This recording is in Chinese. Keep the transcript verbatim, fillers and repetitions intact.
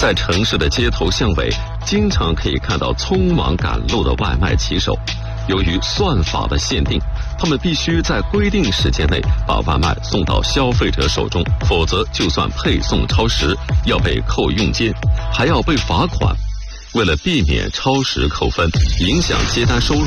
在城市的街头巷尾，经常可以看到匆忙赶路的外卖骑手。由于算法的限定，他们必须在规定时间内把外卖送到消费者手中，否则就算配送超时，要被扣佣金，还要被罚款。为了避免超时扣分，影响接单收入，